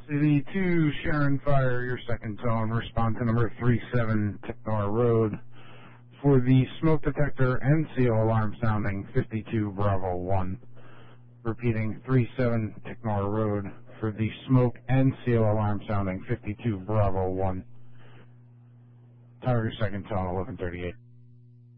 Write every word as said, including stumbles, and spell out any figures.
City two, Sharon Fire, your second tone. Respond to number three seven, Ticknor Road. For the smoke detector and seal alarm sounding, fifty-two Bravo one. Repeating, three seven, Ticknor Road. For the smoke and seal alarm sounding, fifty-two Bravo one. Tower, your second tone, eleven thirty-eight.